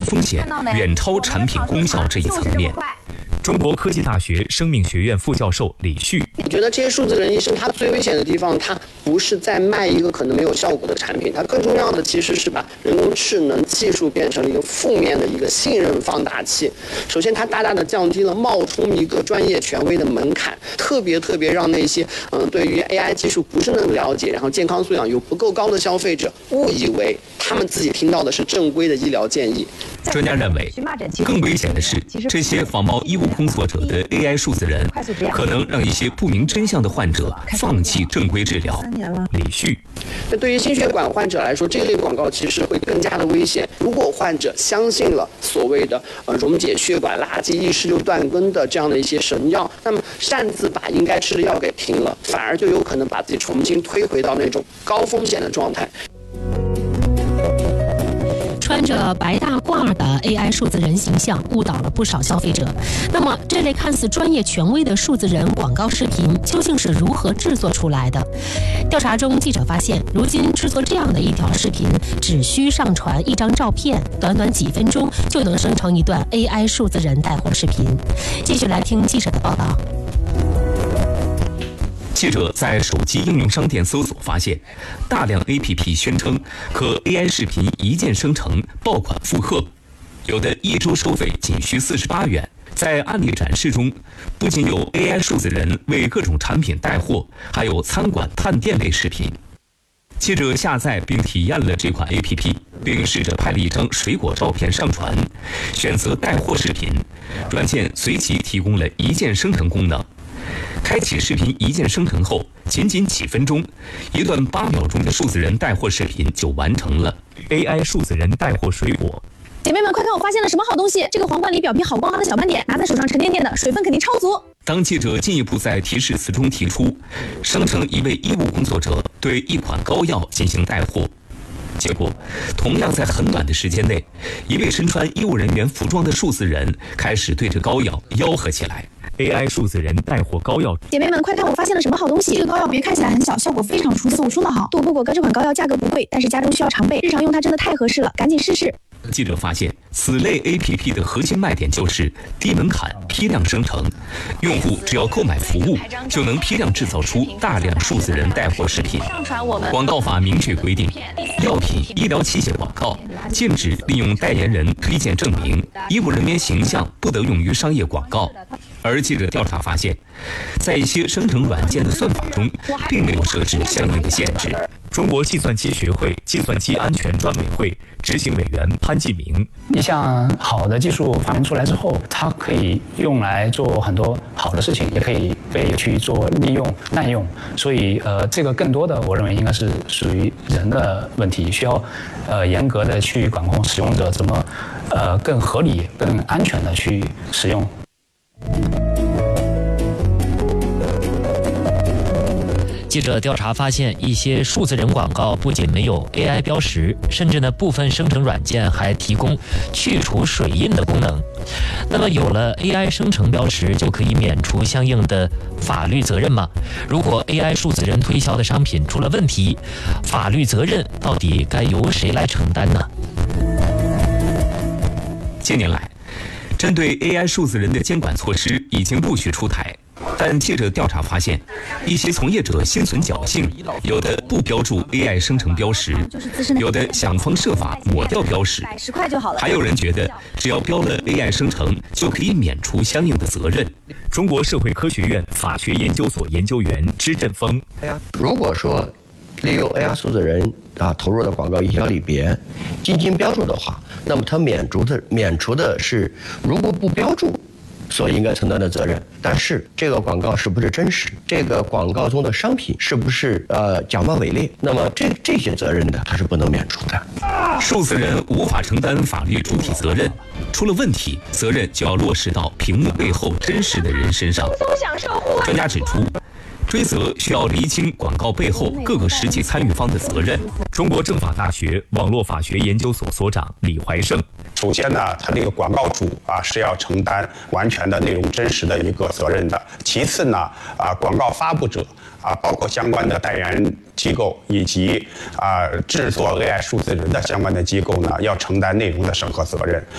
风险远超产品功效这一层面。 中国科技大学生命学院副教授李旭， 我觉得这些数字人医生他最危险的地方，他不是在卖一个可能没有效果的产品，他更重要的其实是把人工智能技术变成了一个负面的一个信任放大器。首先，它大大的降低了冒充一个专业权威的门槛，特别让那些对于 AI 技术不是那么了解，然后健康素养又不够高的消费者误以为他们自己听到的是正规的医疗建议。 专家认为，更危险的是，这些仿冒医务工作者的 AI 数字人，可能让一些不明真相的患者放弃正规治疗。 李旭， 那对于心血管患者来说，这类广告其实会更加的危险。如果患者相信了所谓的溶解血管垃圾一吃就断根的这样的一些神药，那么擅自把应该吃的药给停了，反而就有可能把自己重新推回到那种高风险的状态。 穿着白大褂的 AI 数字人形象误导了不少消费者。那么，这类看似专业权威的数字人广告视频究竟是如何制作出来的？调查中，记者发现，如今制作这样的一条视频，只需上传一张照片，短短几分钟就能生成一段 AI 数字人带货视频。继续来听记者的报道。 记者在手机应用商店搜索发现，大量 APP 宣称可 AI 视频一键生成、爆款复刻，有的一周收费仅需48元。在案例展示中，不仅有 AI 数字人为各种产品带货，还有餐馆探店类视频。记者下载并体验了这款 APP， 并试着拍了一张水果照片上传，选择带货视频，软件随即提供了一键生成功能。开启视频一键生成后，仅几分钟，一段8秒钟的数字人带货视频就完成了。 AI 数字人带货水果。 姐妹们，快看，我发现了什么好东西！这个皇冠里表皮好光滑的小斑点，拿在手上沉甸甸的，水分肯定超足。 当记者进一步在提示词中提出，声称一位医务工作者对一款膏药进行带货，结果，同样在很短的时间内，一位身穿医务人员服装的数字人开始对着膏药吆喝起来。 AI 数字人带货膏药， 姐妹们，快看，我发现了什么好东西！这个膏药别看起来很小，效果非常出色，我说的好。度过果哥这款膏药价格不贵，但是家中需要常备，日常用它真的太合适了，赶紧试试。 记者发现，此类 APP 的核心卖点就是低门槛、批量生成，用户只要购买服务，就能批量制造出大量数字人带货视频。广告法明确规定，药品、医疗器械广告禁止利用代言人推荐证明，医务人员形象不得用于商业广告。而记者调查发现，在一些生成软件的算法中，并没有设置相应的限制。 中国计算机学会计算机安全专委会执行委员潘继明， 一项好的技术发明出来之后，它可以用来做很多好的事情，也可以被去做利用、滥用。所以，这个更多的我认为应该是属于人的问题，需要严格的去管控使用者怎么更合理、更安全的去使用。 记者调查发现，一些数字人广告不仅没有 AI 标识，甚至部分生成软件还提供去除水印的功能。那么有了 AI 生成标识，就可以免除相应的法律责任吗？如果 AI 数字人推销的商品出了问题，法律责任到底该由谁来承担呢？ 近年来，针对 AI 数字人的监管措施已经陆续出台。但记者调查发现，一些从业者心存侥幸，有的不标注 AI 生成标识，有的想方设法抹掉标识，还有人觉得只要标了 AI 生成，就可以免除相应的责任。 中国社会科学院法学研究所研究员支振峰， 如果说利用 AI 数字人投入的广告营销里边进行标注的话，那么它免除的是如果不标注所应该承担的责任，但是这个广告是不是真实，这个广告中的商品是不是假冒伪劣，那么这些责任呢，它是不能免除的。 数字人无法承担法律主体责任，出了问题，责任就要落实到屏幕背后真实的人身上。专家指出，追责需要厘清广告背后各个实际参与方的责任。 中国政法大学网络法学研究所所长李怀胜， 首先呢，它这个广告主是要承担完全的内容真实的一个责任的。其次呢，广告发布者包括相关的代言机构以及制作 AI 数字人的相关的机构呢，要承担内容的审核责任。